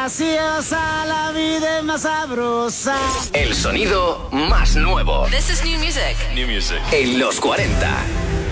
graciosa, la vida es más sabrosa. El sonido más nuevo. This is new music. En los 40.